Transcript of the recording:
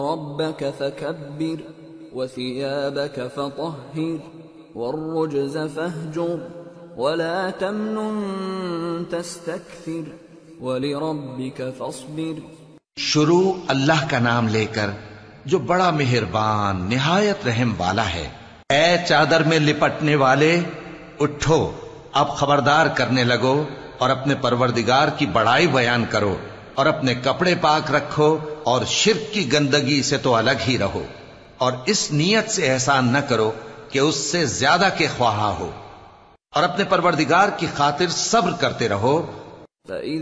रब्बक फकब्बिर वसियाबक फतह्हिर वर्रुज्ज़ फहजुर वला तमनुन तस्तक्थिर वलिरब्बिक फस्बिर। शुरू अल्लाह का नाम लेकर जो बड़ा मेहरबान निहायत रहम वाला है। ऐ चादर में लिपटने वाले, उठो, अब खबरदार करने लगो और अपने परवरदिगार की बड़ाई बयान करो और अपने कपड़े पाक रखो और शिर्क की गंदगी से तो अलग ही रहो और इस नियत से एहसान न करो कि उससे ज्यादा के ख्वाहा हो और अपने परवरदिगार की खातिर सब्र करते रहो।